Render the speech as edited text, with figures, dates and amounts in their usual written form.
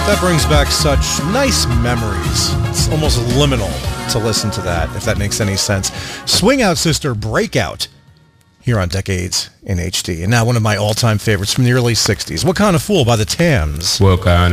That brings back such nice memories. It's almost liminal to listen to that, if that makes any sense. Swing Out Sister, Breakout, here on Decades in HD. And now one of my all-time favorites from the early 60s. What Kind of Fool by the Tams. What kind